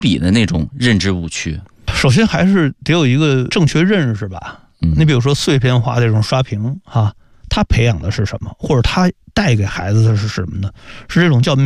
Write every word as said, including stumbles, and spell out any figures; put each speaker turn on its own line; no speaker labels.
比的那种认知误区？
首先还是得有一个正确认识吧。嗯，你比如说碎片化这种刷屏啊，它培养的是什么，或者它带给孩子的是什么呢？是这种叫